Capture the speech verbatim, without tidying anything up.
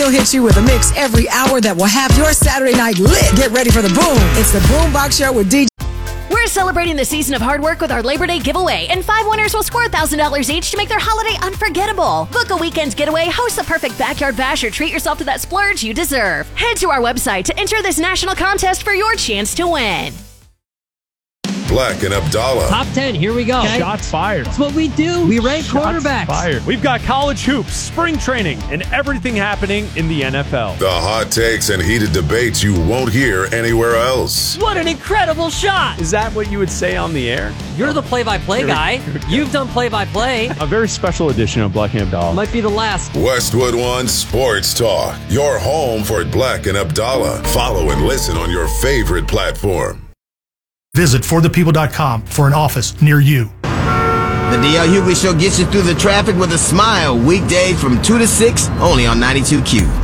He'll hit you with a mix every hour that will have your Saturday night lit. Get ready for the boom. It's the Boombox Show with D J. We're celebrating the season of hard work with our Labor Day giveaway, and five winners will score one thousand dollars each to make their holiday unforgettable. Book a weekend getaway, host the perfect backyard bash, or treat yourself to that splurge you deserve. Head to our website to enter this national contest for your chance to win. Black and Abdallah. Top ten, here we go. Okay. Shots fired. That's what we do. We rank Shots quarterbacks. fired. We've got college hoops, spring training, and everything happening in the N F L. The hot takes and heated debates you won't hear anywhere else. What an incredible shot. Is that what you would say on the air? You're the play-by-play Here- guy. here we go. You've done play-by-play. A very special edition of Black and Abdallah. Might be the last. Westwood One Sports Talk. Your home for Black and Abdallah. Follow and listen on your favorite platform. Visit for the people dot com for an office near you. The D L Hughley Show gets you through the traffic with a smile. Weekdays from two to six, only on ninety-two Q.